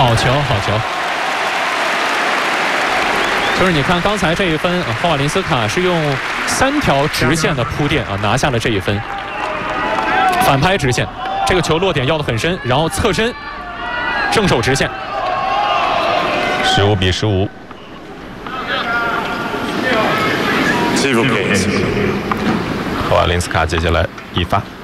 好球，好球！就是你看刚才这一分，霍瓦林斯卡是用3条直线的铺垫拿下了这一分。反拍直线，这个球落点要得很深，然后侧身正手直线 ，15比15。霍瓦林斯卡接下来一发。